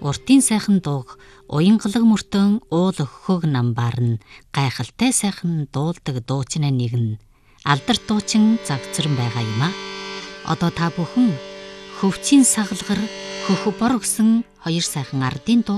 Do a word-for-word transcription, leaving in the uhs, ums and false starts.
Уртын сайхан дууг уянгалаг мөртөн уул өгөхөг нам баарна. Гайхалтай сайхан дуулдаг дуучны нэгэн алдарт дуучин завцран байгаа юм а. Одоо та бүхэн хөвчийн сагалгар хөх бор өгсөн хоёр сайхан ардын дуу